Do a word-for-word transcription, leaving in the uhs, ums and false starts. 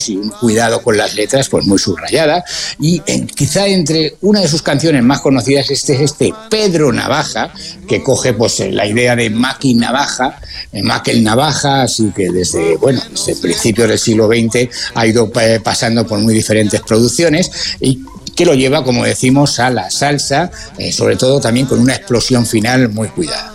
y un cuidado con las letras pues muy subrayada, y en, quizá entre una de sus canciones más conocidas este es este Pedro Navaja, que coge pues la idea de Maki Navaja, eh, Makel Navaja, así que desde, bueno, desde principios del siglo veinte ha ido eh, pasando por muy diferentes producciones y que lo lleva, como decimos, a la salsa, eh, sobre todo también con una explosión final muy cuidada.